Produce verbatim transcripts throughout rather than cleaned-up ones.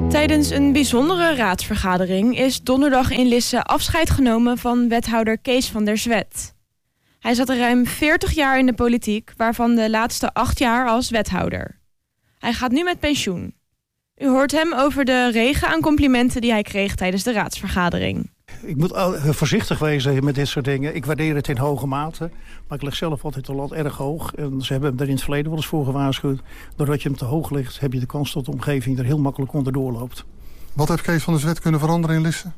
Tijdens een bijzondere raadsvergadering is donderdag in Lisse afscheid genomen van wethouder Kees van der Zwet. Hij zat er ruim veertig jaar in de politiek, waarvan de laatste acht jaar als wethouder. Hij gaat nu met pensioen. U hoort hem over de regen aan complimenten die hij kreeg tijdens de raadsvergadering. Ik moet voorzichtig wezen met dit soort dingen. Ik waardeer het in hoge mate. Maar ik leg zelf altijd de lat erg hoog. En ze hebben hem er in het verleden wel eens voor gewaarschuwd. Doordat je hem te hoog ligt, heb je de kans dat de omgeving er heel makkelijk onderdoor loopt. Wat heeft Kees van der Zwet kunnen veranderen in Lisse?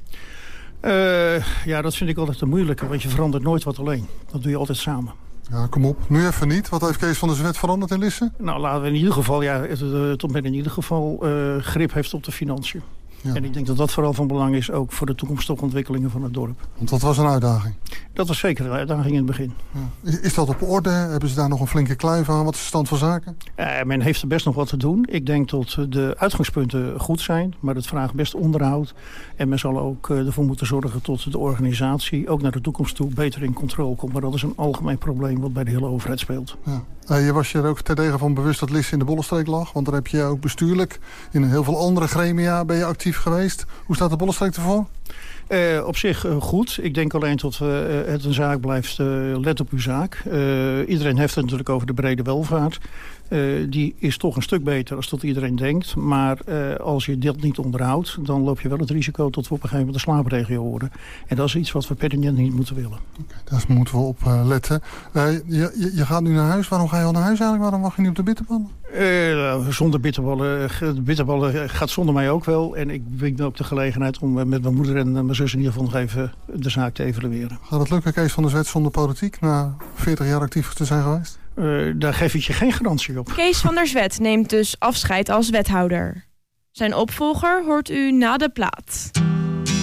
Uh, ja, dat vind ik altijd te moeilijke. Want je verandert nooit wat alleen. Dat doe je altijd samen. Ja, kom op. Nu even niet. Wat heeft Kees van der Zwet veranderd in Lisse? Nou, laten we in ieder geval, ja, het, het, het in ieder geval uh, grip heeft op de financiën. Ja. En ik denk dat dat vooral van belang is, ook voor de toekomstige ontwikkelingen van het dorp. Want dat was een uitdaging? Dat was zeker een uitdaging in het begin. Ja. Is dat op orde? Hebben ze daar nog een flinke kluif aan? Wat is de stand van zaken? Uh, men heeft er best nog wat te doen. Ik denk dat de uitgangspunten goed zijn, maar het vraagt best onderhoud. En men zal ook uh, ervoor moeten zorgen tot de organisatie, ook naar de toekomst toe, beter in controle komt. Maar dat is een algemeen probleem wat bij de hele overheid speelt. Ja. Uh, je was je er ook terdege van bewust dat Lisse in de Bollenstreek lag. Want daar heb je ook bestuurlijk in heel veel andere gremia ben je actief geweest. Hoe staat de Bollenstreek ervoor? Uh, op zich uh, goed. Ik denk alleen dat uh, het een zaak blijft. Uh, let op uw zaak. Uh, iedereen heeft het natuurlijk over de brede welvaart. Uh, die is toch een stuk beter als dat iedereen denkt. Maar uh, als je dat niet onderhoudt, dan loop je wel het risico tot we op een gegeven moment een slaapregio worden. En dat is iets wat we pertinent niet moeten willen. Okay, daar moeten we op uh, letten. Uh, je, je, je gaat nu naar huis. Waarom ga je al naar huis eigenlijk? Waarom wacht je niet op de bitterballen? Uh, zonder bitterballen. De bitterballen gaat zonder mij ook wel. En ik wink ook de gelegenheid om met mijn moeder en mijn zus in ieder geval nog even de zaak te evalueren. Gaat het lukken, Kees van der Zwet, zonder politiek na veertig jaar actief te zijn geweest? Uh, daar geef ik je geen garantie op. Kees van der Zwet neemt dus afscheid als wethouder. Zijn opvolger hoort u na de plaat.